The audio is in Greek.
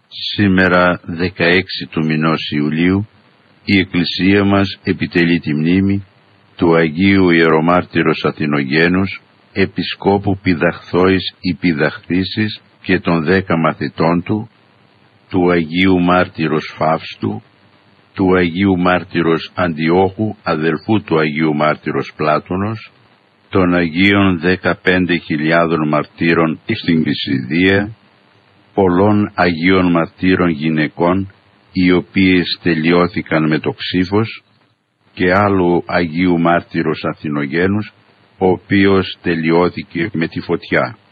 Σήμερα 16 του μηνός Ιουλίου η Εκκλησία μας επιτελεί τη μνήμη του Αγίου Ιερομάρτυρος Αθηνογένους, Επισκόπου Πηδαχθόης Υπηδαχθήσης και των 10 μαθητών του Αγίου Μάρτυρος Φαύστου, του Αγίου Μάρτυρος Αντιόχου, αδελφού του Αγίου Μάρτυρος Πλάτωνος, των Αγίων 15.000 μαρτύρων στην Πισιδία, πολλών Αγίων Μαρτύρων γυναικών, οι οποίες τελειώθηκαν με το ξύφος, και άλλου Αγίου Μάρτυρος Αθηνογένους, ο οποίος τελειώθηκε με τη φωτιά.